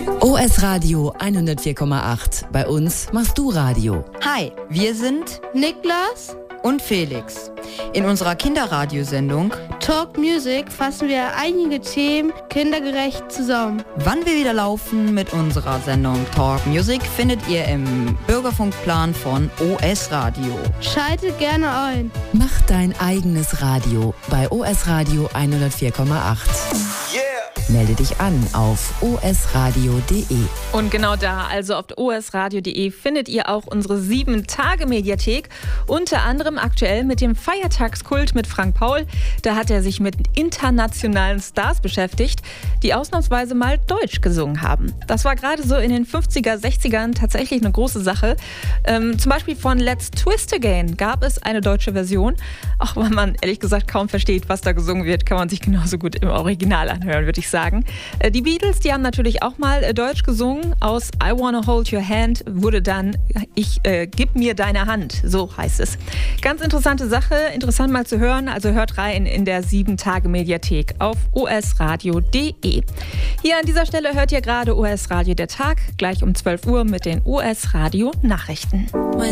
OS Radio 104,8. Bei uns machst du Radio. Hi, wir sind Niklas und Felix. In unserer Kinderradiosendung Talk Music fassen wir einige Themen kindergerecht zusammen. Wann wir wieder laufen mit unserer Sendung Talk Music findet ihr im Bürgerfunkplan von OS Radio. Schaltet gerne ein. Mach dein eigenes Radio bei OS Radio 104,8. Melde dich an auf osradio.de. Und genau da, also auf osradio.de, findet ihr auch unsere 7-Tage-Mediathek. Unter anderem aktuell mit dem Feiertagskult mit Frank Paul. Da hat er sich mit internationalen Stars beschäftigt, die ausnahmsweise mal Deutsch gesungen haben. Das war gerade so in den 50er, 60ern tatsächlich eine große Sache. Zum Beispiel von Let's Twist Again gab es eine deutsche Version. Auch wenn man ehrlich gesagt kaum versteht, was da gesungen wird, kann man sich genauso gut im Original anhören, würde ich sagen. Die Beatles, die haben natürlich auch mal Deutsch gesungen. Aus I Wanna Hold Your Hand wurde dann Gib mir deine Hand, so heißt es. Ganz interessante Sache, interessant mal zu hören. Also hört rein in der 7-Tage-Mediathek auf osradio.de. Hier an dieser Stelle hört ihr gerade OS Radio der Tag, gleich um 12 Uhr mit den OS Radio Nachrichten.